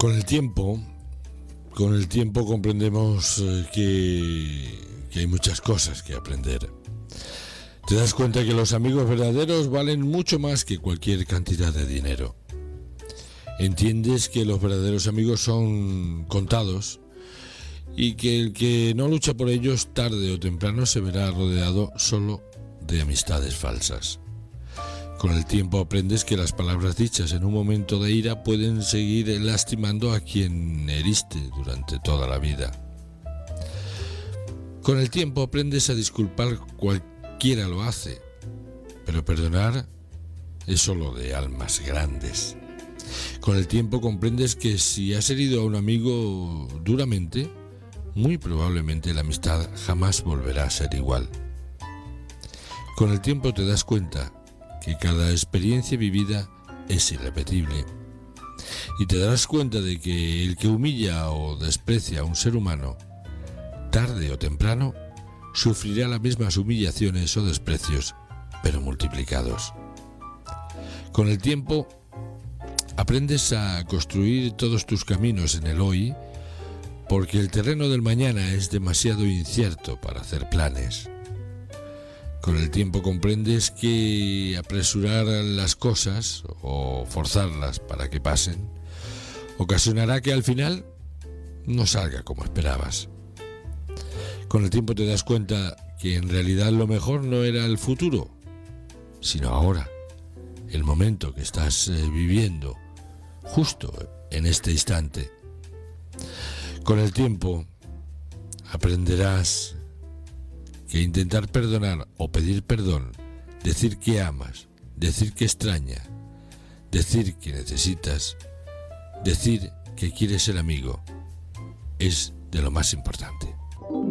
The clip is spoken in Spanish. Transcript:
Con el tiempo, comprendemos que hay muchas cosas que aprender. Te das cuenta que los amigos verdaderos valen mucho más que cualquier cantidad de dinero. Entiendes que los verdaderos amigos son contados y que el que no lucha por ellos tarde o temprano se verá rodeado solo de amistades falsas. Con el tiempo aprendes que las palabras dichas en un momento de ira pueden seguir lastimando a quien heriste durante toda la vida. Con el tiempo aprendes a disculpar, cualquiera lo hace, pero perdonar es solo de almas grandes. Con el tiempo comprendes que si has herido a un amigo duramente, muy probablemente la amistad jamás volverá a ser igual. Con el tiempo te das cuenta que cada experiencia vivida es irrepetible y te darás cuenta de que el que humilla o desprecia a un ser humano, tarde o temprano, sufrirá las mismas humillaciones o desprecios, pero multiplicados. Con el tiempo aprendes a construir todos tus caminos en el hoy, porque el terreno del mañana es demasiado incierto para hacer planes. Con el tiempo comprendes que apresurar las cosas o forzarlas para que pasen ocasionará que al final no salga como esperabas. Con el tiempo te das cuenta que en realidad lo mejor no era el futuro, sino ahora, el momento que estás viviendo, justo en este instante. Con el tiempo aprenderás que intentar perdonar o pedir perdón, decir que amas, decir que extraña, decir que necesitas, decir que quieres ser amigo, es de lo más importante.